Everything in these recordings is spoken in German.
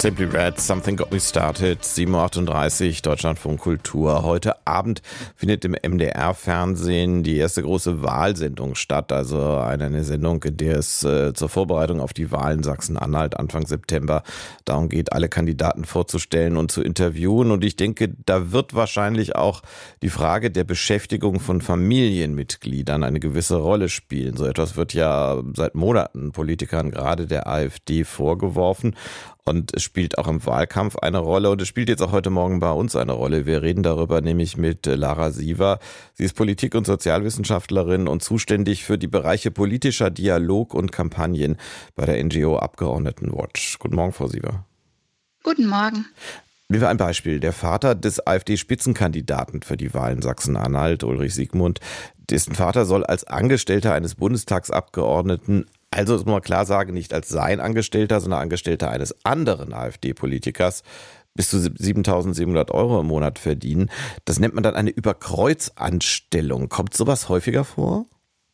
Simply Red, Something Got Me Started, 7.38 Uhr, Deutschlandfunk Kultur. Heute Abend findet im MDR-Fernsehen die erste große Wahlsendung statt, also eine Sendung, in der es zur Vorbereitung auf die Wahlen Sachsen-Anhalt Anfang September darum geht, alle Kandidaten vorzustellen und zu interviewen. Und ich denke, da wird wahrscheinlich auch die Frage der Beschäftigung von Familienmitgliedern eine gewisse Rolle spielen. So etwas wird ja seit Monaten Politikern, gerade der AfD, vorgeworfen. Und es spielt auch im Wahlkampf eine Rolle und es spielt jetzt auch heute Morgen bei uns eine Rolle. Wir reden darüber nämlich mit Lara Siever. Sie ist Politik- und Sozialwissenschaftlerin und zuständig für die Bereiche politischer Dialog und Kampagnen bei der NGO Abgeordnetenwatch. Guten Morgen, Frau Siever. Guten Morgen. Nehmen wir ein Beispiel. Der Vater des AfD-Spitzenkandidaten für die Wahlen Sachsen-Anhalt, Ulrich Siegmund, dessen Vater soll als Angestellter eines Bundestagsabgeordneten, also muss man klar sagen, nicht als sein Angestellter, sondern Angestellter eines anderen AfD-Politikers, bis zu 7.700 € im Monat verdienen. Das nennt man dann eine Überkreuzanstellung. Kommt sowas häufiger vor?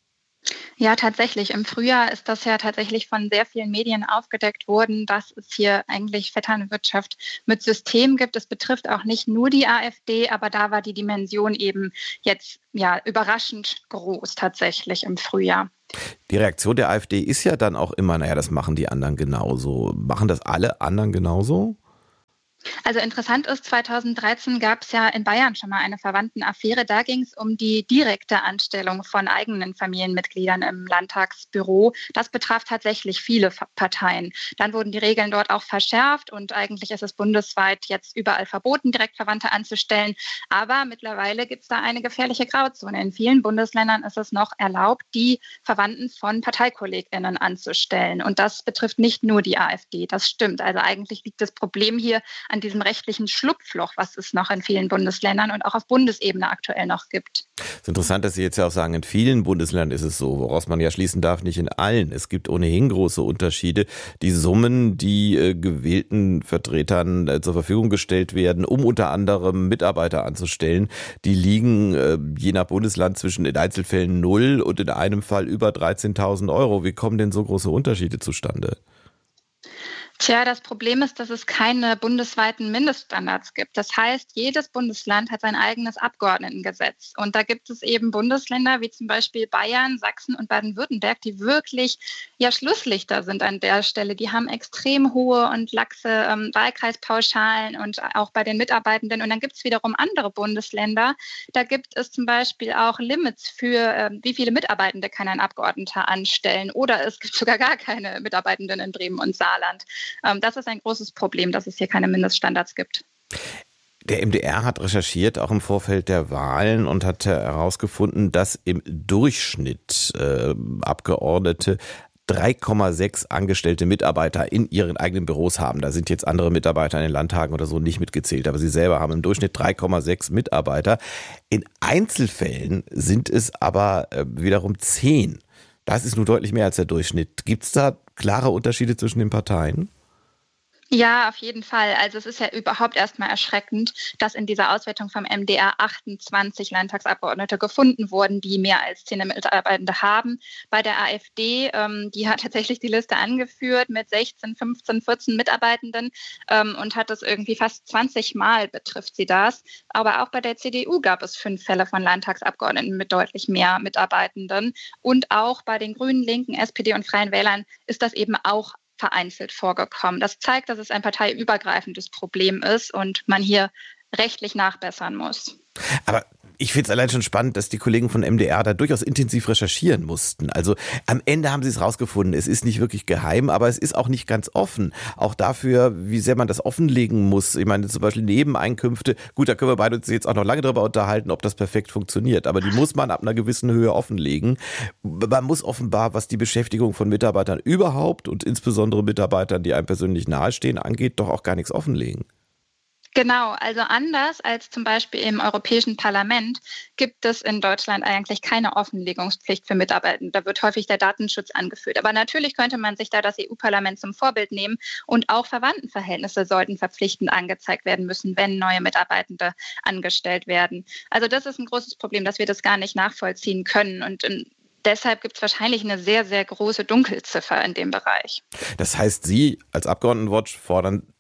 Ja, tatsächlich. Im Frühjahr ist das ja tatsächlich von sehr vielen Medien aufgedeckt worden, dass es hier eigentlich Vetternwirtschaft mit System gibt. Es betrifft auch nicht nur die AfD, aber da war die Dimension eben jetzt ja überraschend groß tatsächlich im Frühjahr. Die Reaktion der AfD ist ja dann auch immer, naja, das machen die anderen genauso. Machen das alle anderen genauso? Also interessant ist, 2013 gab es ja in Bayern schon mal eine Verwandtenaffäre. Da ging es um die direkte Anstellung von eigenen Familienmitgliedern im Landtagsbüro. Das betraf tatsächlich viele Parteien. Dann wurden die Regeln dort auch verschärft und eigentlich ist es bundesweit jetzt überall verboten, Direktverwandte anzustellen. Aber mittlerweile gibt es da eine gefährliche Grauzone. In vielen Bundesländern ist es noch erlaubt, die Verwandten von ParteikollegInnen anzustellen. Und das betrifft nicht nur die AfD. Das stimmt. Also eigentlich liegt das Problem hier an diesem rechtlichen Schlupfloch, was es noch in vielen Bundesländern und auch auf Bundesebene aktuell noch gibt. Es ist interessant, dass Sie jetzt ja auch sagen, in vielen Bundesländern ist es so, woraus man ja schließen darf, nicht in allen. Es gibt ohnehin große Unterschiede. Die Summen, die gewählten Vertretern zur Verfügung gestellt werden, um unter anderem Mitarbeiter anzustellen, die liegen je nach Bundesland zwischen in Einzelfällen 0 und in einem Fall über 13.000 €. Wie kommen denn so große Unterschiede zustande? Tja, das Problem ist, dass es keine bundesweiten Mindeststandards gibt. Das heißt, jedes Bundesland hat sein eigenes Abgeordnetengesetz. Und da gibt es eben Bundesländer wie zum Beispiel Bayern, Sachsen und Baden-Württemberg, die wirklich ja Schlusslichter sind an der Stelle. Die haben extrem hohe und laxe Wahlkreispauschalen und auch bei den Mitarbeitenden. Und dann gibt es wiederum andere Bundesländer. Da gibt es zum Beispiel auch Limits für, wie viele Mitarbeitende kann ein Abgeordneter anstellen. Oder es gibt sogar gar keine Mitarbeitenden in Bremen und Saarland. Das ist ein großes Problem, dass es hier keine Mindeststandards gibt. Der MDR hat recherchiert, auch im Vorfeld der Wahlen, und hat herausgefunden, dass im Durchschnitt Abgeordnete 3,6 angestellte Mitarbeiter in ihren eigenen Büros haben. Da sind jetzt andere Mitarbeiter in den Landtagen oder so nicht mitgezählt, aber sie selber haben im Durchschnitt 3,6 Mitarbeiter. In Einzelfällen sind es aber wiederum 10. Das ist nur deutlich mehr als der Durchschnitt. Gibt es da klare Unterschiede zwischen den Parteien? Ja, auf jeden Fall. Also es ist ja überhaupt erstmal erschreckend, dass in dieser Auswertung vom MDR 28 Landtagsabgeordnete gefunden wurden, die mehr als 10 Mitarbeitende haben. Bei der AfD, die hat tatsächlich die Liste angeführt mit 16, 15, 14 Mitarbeitenden und hat das irgendwie fast 20 Mal betrifft sie das. Aber auch bei der CDU gab es 5 Fälle von Landtagsabgeordneten mit deutlich mehr Mitarbeitenden. Und auch bei den Grünen, Linken, SPD und Freien Wählern ist das eben auch vereinzelt vorgekommen. Das zeigt, dass es ein parteiübergreifendes Problem ist und man hier rechtlich nachbessern muss. Aber ich finde es allein schon spannend, dass die Kollegen von MDR da durchaus intensiv recherchieren mussten. Also am Ende haben sie es rausgefunden. Es ist nicht wirklich geheim, aber es ist auch nicht ganz offen. Auch dafür, wie sehr man das offenlegen muss. Ich meine zum Beispiel Nebeneinkünfte. Gut, da können wir beide uns jetzt auch noch lange darüber unterhalten, ob das perfekt funktioniert. Aber die muss man ab einer gewissen Höhe offenlegen. Man muss offenbar, was die Beschäftigung von Mitarbeitern überhaupt und insbesondere Mitarbeitern, die einem persönlich nahestehen, angeht, doch auch gar nichts offenlegen. Genau, also anders als zum Beispiel im Europäischen Parlament gibt es in Deutschland eigentlich keine Offenlegungspflicht für Mitarbeitende. Da wird häufig der Datenschutz angeführt. Aber natürlich könnte man sich da das EU-Parlament zum Vorbild nehmen und auch Verwandtenverhältnisse sollten verpflichtend angezeigt werden müssen, wenn neue Mitarbeitende angestellt werden. Also das ist ein großes Problem, dass wir das gar nicht nachvollziehen können und deshalb gibt es wahrscheinlich eine sehr, sehr große Dunkelziffer in dem Bereich. Das heißt, Sie als Abgeordnetenwatch fordern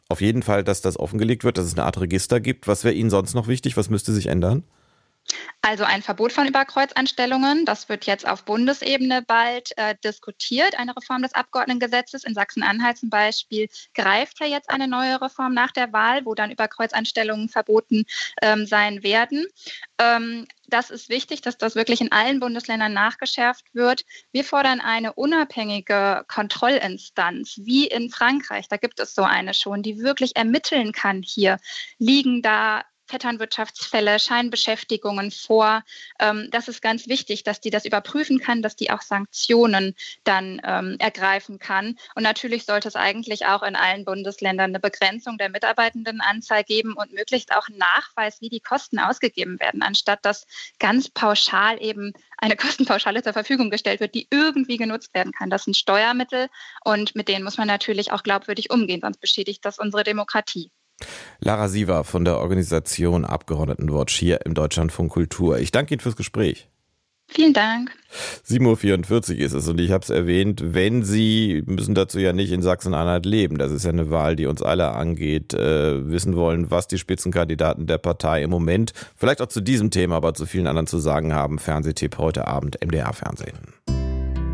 auf jeden Fall, dass das offengelegt wird, dass es eine Art Register gibt. Was wäre Ihnen sonst noch wichtig? Was müsste sich ändern? Also ein Verbot von Überkreuzanstellungen, das wird jetzt auf Bundesebene bald diskutiert, eine Reform des Abgeordnetengesetzes. In Sachsen-Anhalt zum Beispiel greift ja jetzt eine neue Reform nach der Wahl, wo dann Überkreuzanstellungen verboten sein werden. Das ist wichtig, dass das wirklich in allen Bundesländern nachgeschärft wird. Wir fordern eine unabhängige Kontrollinstanz, wie in Frankreich. Da gibt es so eine schon, die wirklich ermitteln kann, hier liegen da Vetternwirtschaftsfälle, Scheinbeschäftigungen vor. Das ist ganz wichtig, dass die das überprüfen kann, dass die auch Sanktionen dann ergreifen kann. Und natürlich sollte es eigentlich auch in allen Bundesländern eine Begrenzung der Mitarbeitendenanzahl geben und möglichst auch einen Nachweis, wie die Kosten ausgegeben werden, anstatt dass ganz pauschal eben eine Kostenpauschale zur Verfügung gestellt wird, die irgendwie genutzt werden kann. Das sind Steuermittel und mit denen muss man natürlich auch glaubwürdig umgehen, sonst beschädigt das unsere Demokratie. Lara Siever von der Organisation Abgeordnetenwatch hier im Deutschlandfunk Kultur. Ich danke Ihnen fürs Gespräch. Vielen Dank. 7.44 Uhr ist es und ich habe es erwähnt, wenn Sie, müssen dazu ja nicht in Sachsen-Anhalt leben, das ist ja eine Wahl, die uns alle angeht, wissen wollen, was die Spitzenkandidaten der Partei im Moment, vielleicht auch zu diesem Thema, aber zu vielen anderen zu sagen haben, Fernsehtipp heute Abend, MDR Fernsehen.